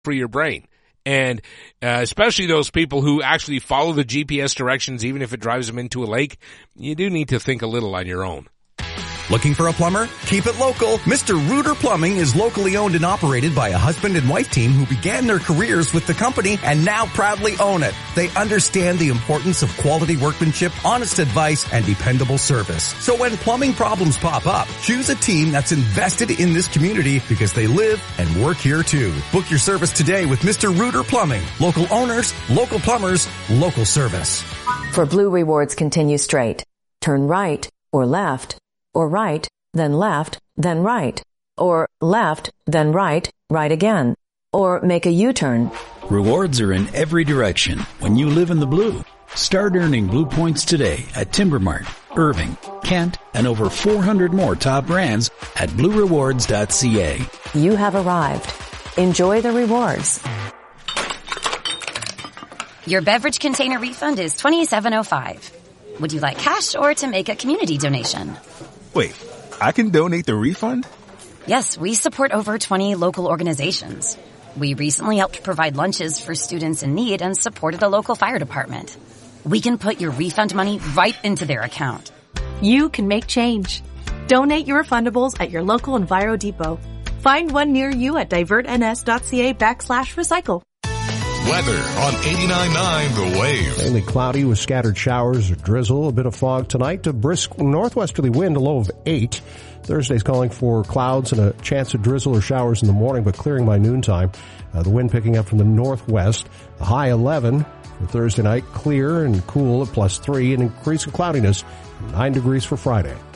for your brain. And especially those people who actually follow the GPS directions, even if it drives them into a lake, you do need to think a little on your own. Looking for a plumber? Keep it local. Mr. Reuter Plumbing is locally owned and operated by a husband and wife team who began their careers with the company and now proudly own it. They understand the importance of quality workmanship, honest advice, and dependable service. So when plumbing problems pop up, choose a team that's invested in this community because they live and work here too. Book your service today with Mr. Reuter Plumbing. Local owners, local plumbers, local service. For Blue Rewards, continue straight. Turn right or left. Or right, then left, then right. Or left, then right, right again. Or make a U-turn. Rewards are in every direction when you live in the blue. Start earning Blue points today at Timbermart, Irving, Kent, and over 400 more top brands at bluerewards.ca. You have arrived. Enjoy the rewards. Your beverage container refund is $27.05. Would you like cash or to make a community donation? Wait, I can donate the refund? Yes, we support over 20 local organizations. We recently helped provide lunches for students in need and supported a local fire department. We can put your refund money right into their account. You can make change. Donate your refundables at your local Enviro Depot. Find one near you at divertns.ca/recycle. Weather on 89.9 The Wave. Mainly cloudy with scattered showers or drizzle, a bit of fog tonight. A brisk northwesterly wind, a low of 8. Thursday's calling for clouds and a chance of drizzle or showers in the morning, but clearing by noontime. The wind picking up from the northwest. A high 11 for Thursday night. Clear and cool at +3 and increasing cloudiness. 9 degrees for Friday.